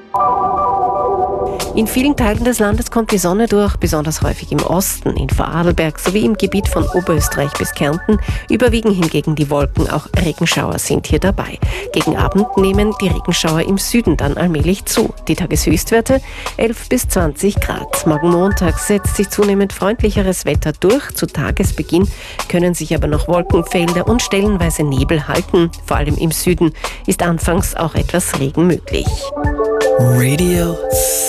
In vielen Teilen des Landes kommt die Sonne durch, besonders häufig im Osten, in Vorarlberg sowie im Gebiet von Oberösterreich bis Kärnten. Überwiegen hingegen die Wolken, auch Regenschauer sind hier dabei. Gegen Abend nehmen die Regenschauer im Süden dann allmählich zu. Die Tageshöchstwerte 11 bis 20 Grad. Morgen Montag setzt sich zunehmend freundlicheres Wetter durch. Zu Tagesbeginn können sich aber noch Wolkenfelder und stellenweise Nebel halten. Vor allem im Süden ist anfangs auch etwas Regen möglich. Radio